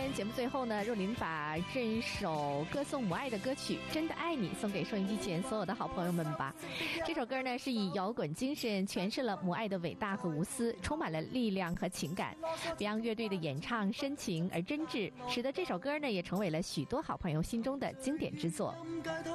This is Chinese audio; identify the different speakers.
Speaker 1: 天节目最后呢，若琳把这一首歌颂母爱的歌曲《真的爱你》送给收音机前所有的好朋友们吧。这首歌呢是以摇滚精神诠释了母爱的伟大和无私，充满了力量和情感。Beyond 乐队的演唱深情而真挚，使得这首歌呢也成为了许多好朋友心中的经典之作。